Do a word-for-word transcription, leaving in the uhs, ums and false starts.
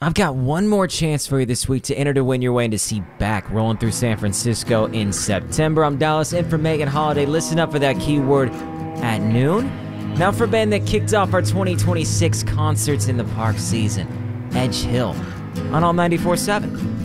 I've got one more chance for you this week to enter to win your way and to see Beck rolling through San Francisco in September. I'm Dallas in for Megan Holiday. Listen up for that keyword at noon. Now for a band that kicked off our twenty twenty-six Concerts in the Park season, Edge Hill, on All ninety-four point seven.